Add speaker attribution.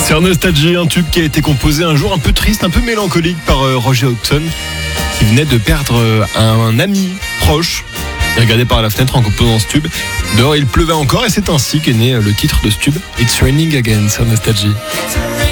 Speaker 1: Sur Nostalgie, un tube qui a été composé un jour un peu triste, un peu mélancolique par Roger Hodgson, qui venait de perdre un ami proche. Il regardait par la fenêtre en composant ce tube. Dehors, il pleuvait encore et c'est ainsi qu'est né le titre de ce tube, It's Raining Again sur Nostalgie.